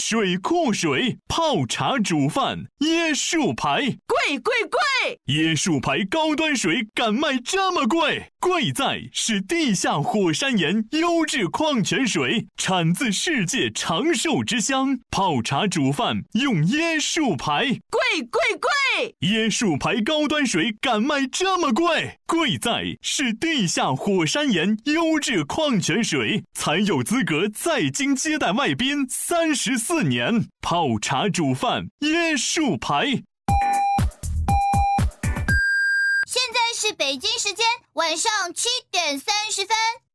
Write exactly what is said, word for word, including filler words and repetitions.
水库水泡茶煮饭，椰树牌贵贵贵！ 椰树牌高端水敢卖这么贵？贵在是地下火山岩优质矿泉水，产自世界长寿之乡。泡茶煮饭用椰树牌， 贵贵贵！ 椰树牌高端水敢卖这么贵？贵在是地下火山岩优质矿泉水，才有资格在京接待外宾三十四年。泡茶煮饭椰树牌。 现在是北京时间晚上七点三十分。